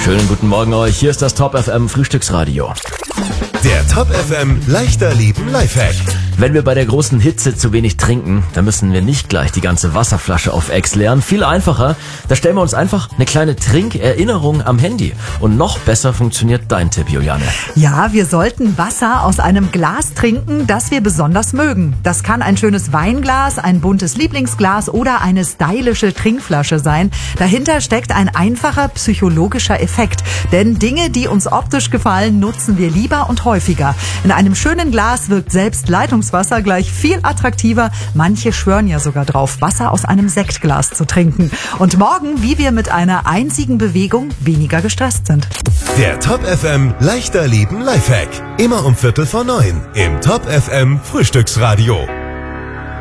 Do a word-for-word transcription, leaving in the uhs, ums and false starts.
Schönen guten Morgen euch, hier ist das Top F M Frühstücksradio. Der Top F M Leichter Leben Lifehack. Wenn wir bei der großen Hitze zu wenig trinken, dann müssen wir nicht gleich die ganze Wasserflasche auf Ex leeren. Viel einfacher, da stellen wir uns einfach eine kleine Trinkerinnerung am Handy. Und noch besser funktioniert dein Tipp, Juliane. Ja, wir sollten Wasser aus einem Glas trinken, das wir besonders mögen. Das kann ein schönes Weinglas, ein buntes Lieblingsglas oder eine stylische Trinkflasche sein. Dahinter steckt ein einfacher psychologischer Effekt. Denn Dinge, die uns optisch gefallen, nutzen wir lieber und häufiger. In einem schönen Glas wirkt selbst Leitungswasser gleich viel attraktiver. Manche schwören ja sogar drauf, Wasser aus einem Sektglas zu trinken. Und morgen, wie wir mit einer einzigen Bewegung weniger gestresst sind. Der Top F M Leichter Leben Lifehack. Immer um Viertel vor neun im Top F M Frühstücksradio.